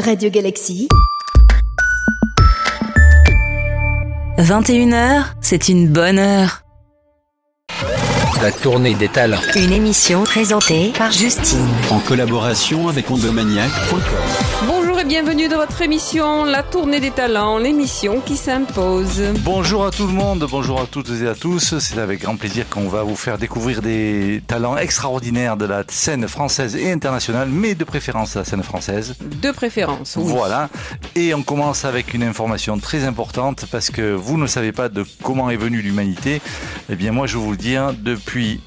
Radio Galaxy. 21h, c'est une bonne heure. La tournée des talents. Une émission présentée par Justine. En collaboration avec ondomaniac.com. Bonjour et bienvenue dans votre émission La Tournée des Talents, l'émission qui s'impose. Bonjour à tout le monde, bonjour à toutes et à tous. C'est avec grand plaisir qu'on va vous faire découvrir des talents extraordinaires de la scène française et internationale, mais de préférence la scène française. De préférence, oui. Voilà. Et on commence avec une information très importante parce que vous ne savez pas de comment est venue l'humanité. Eh bien moi je vais vous le dire, depuis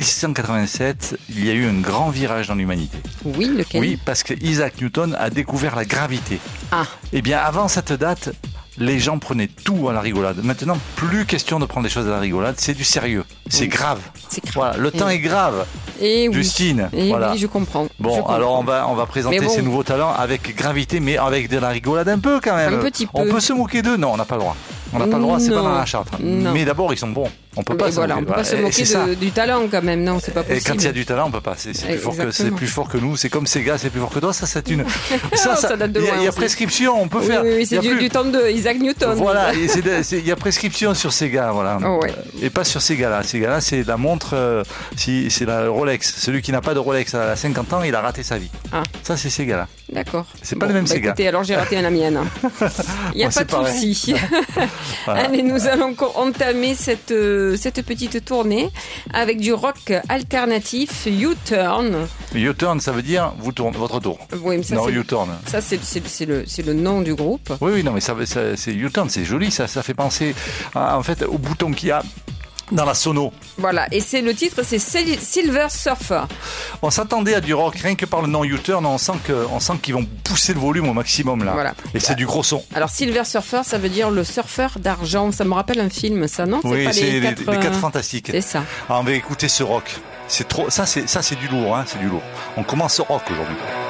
1687, il y a eu un grand virage dans l'humanité. Oui, lequel ? Oui, parce que Isaac Newton a découvert la gravité. Ah. Eh bien, avant cette date, les gens prenaient tout à la rigolade. Maintenant, plus question de prendre des choses à la rigolade, c'est du sérieux. C'est grave. C'est grave. Voilà, le temps est grave. Et oui. Justine, Et voilà. oui, je comprends. Bon, alors on va présenter ces nouveaux talents avec gravité, mais avec de la rigolade un peu quand même. Un petit peu. On peut se moquer d'eux ? Non, on n'a pas le droit. On n'a pas le droit, c'est pas dans la charte. Non. Mais d'abord, ils sont bons. On peut pas se moquer. On peut pas se moquer du talent quand même, non, c'est pas possible. Et quand il y a du talent, on peut pas. C'est plus fort que nous. C'est comme Sega, c'est plus fort que toi. Ça, c'est une. Ça date de loin. Il y a prescription. On peut faire. Oui, c'est du temps de Isaac Newton. Voilà. Il y a prescription sur Sega, voilà. Oh, ouais. Et pas sur Sega-là. Sega-là, c'est la montre. C'est la Rolex. Celui qui n'a pas de Rolex à 50 ans, il a raté sa vie. Ah. Ça, c'est Sega-là. D'accord. C'est pas le même Sega. Écoutez, alors j'ai raté la mienne. Il n'y a pas de souci. Voilà. Allez, nous allons entamer cette petite tournée avec du rock alternatif, U-Turn. U-Turn, ça veut dire vous tournez votre tour. Oui, mais ça, non, U-Turn. Ça, c'est le nom du groupe. Oui, non, mais c'est U-Turn, c'est joli, ça fait penser en fait au bouton qu'il y a dans la sono. Voilà, et le titre, c'est Silver Surfer. On s'attendait à du rock, rien que par le nom U-Turn, on sent qu'ils vont pousser le volume au maximum là. Voilà. Et c'est du gros son. Alors Silver Surfer, ça veut dire le surfeur d'argent. Ça me rappelle un film, ça, non ? Oui, c'est les 4 Fantastiques. C'est ça. Alors, on va écouter ce rock. C'est trop. Ça c'est du lourd, hein, c'est du lourd. On commence au rock aujourd'hui.